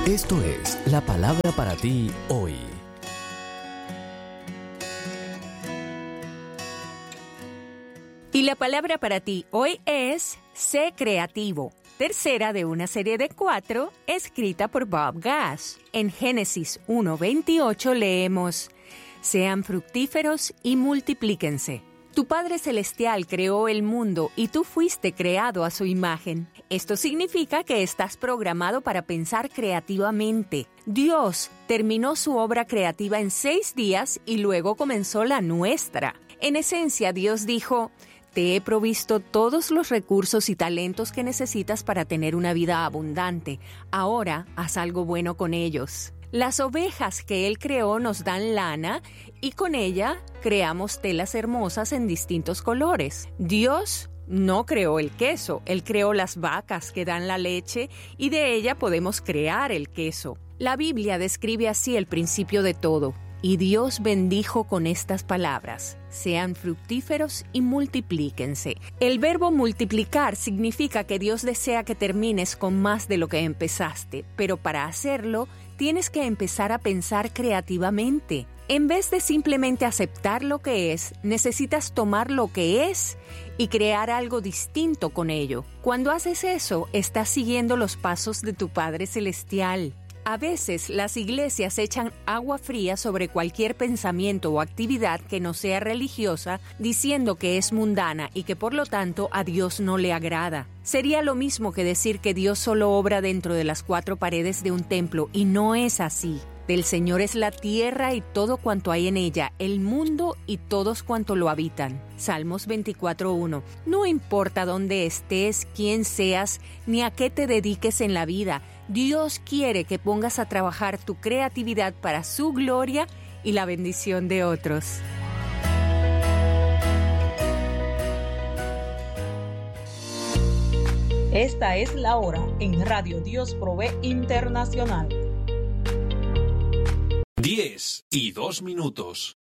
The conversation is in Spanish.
Esto es la palabra para ti hoy. Y la palabra para ti hoy es sé creativo, tercera de una serie de 4 escrita por Bob Gass. En Génesis 1:28 leemos: sean fructíferos y multiplíquense. Tu Padre Celestial creó el mundo y tú fuiste creado a su imagen. Esto significa que estás programado para pensar creativamente. Dios terminó su obra creativa en 6 días y luego comenzó la nuestra. En esencia, Dios dijo: te he provisto todos los recursos y talentos que necesitas para tener una vida abundante. Ahora, haz algo bueno con ellos. Las ovejas que Él creó nos dan lana y con ella creamos telas hermosas en distintos colores. Dios no creó el queso, Él creó las vacas que dan la leche y de ella podemos crear el queso. La Biblia describe así el principio de todo. Y Dios bendijo con estas palabras: sean fructíferos y multiplíquense. El verbo multiplicar significa que Dios desea que termines con más de lo que empezaste, pero para hacerlo tienes que empezar a pensar creativamente. En vez de simplemente aceptar lo que es, necesitas tomar lo que es y crear algo distinto con ello. Cuando haces eso, estás siguiendo los pasos de tu Padre Celestial. A veces las iglesias echan agua fría sobre cualquier pensamiento o actividad que no sea religiosa, diciendo que es mundana y que por lo tanto a Dios no le agrada. Sería lo mismo que decir que Dios solo obra dentro de las 4 paredes de un templo, y no es así. Del Señor es la tierra y todo cuanto hay en ella, el mundo y todos cuanto lo habitan. Salmos 24:1. No importa dónde estés, quién seas, ni a qué te dediques en la vida, Dios quiere que pongas a trabajar tu creatividad para su gloria y la bendición de otros. Esta es la hora en Radio Dios Provee Internacional. 10:02.